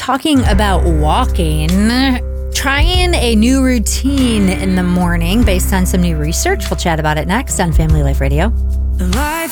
talking about walking, trying a new routine in the morning based on some new research. We'll chat about it next on Family Life Radio. Life